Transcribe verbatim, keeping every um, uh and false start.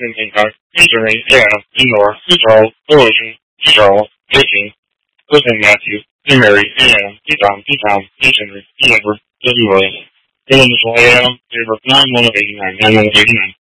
Washington Impact, featuring Anna, Enor, Charles, Ocean, Charles, Viking, Listen Matthew, D. Mary, Anna, D. Tom, D. Tom, H. Henry, D. Edward, W. Williams. The initial A M, April nine one of eighty-nine, nine one of eighty-nine.